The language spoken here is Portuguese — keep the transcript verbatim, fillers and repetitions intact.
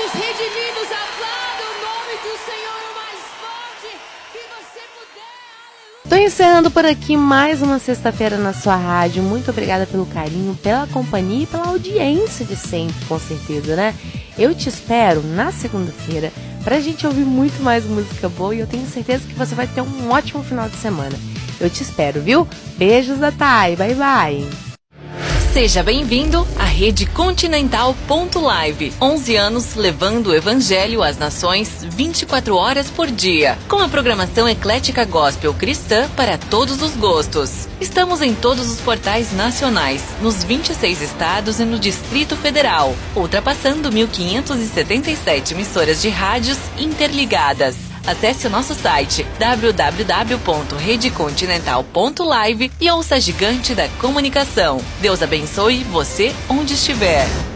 os redimidos, aplauda o nome do Senhor o mais forte que você puder. Aleluia. Tô encerrando por aqui mais uma sexta-feira na sua rádio. Muito obrigada pelo carinho, pela companhia e pela audiência de sempre, com certeza, né? Eu te espero na segunda-feira pra gente ouvir muito mais música boa e eu tenho certeza que você vai ter um ótimo final de semana. Eu te espero, viu? Beijos da Thay, bye bye! Seja bem-vindo à Rede Continental ponto live. onze anos levando o Evangelho às nações vinte e quatro horas por dia. Com a programação eclética gospel cristã para todos os gostos. Estamos em todos os portais nacionais, nos vinte e seis estados e no Distrito Federal, ultrapassando mil quinhentas e setenta e sete emissoras de rádios interligadas. Acesse o nosso site w w w ponto rede continental ponto live e ouça a gigante da comunicação. Deus abençoe você onde estiver.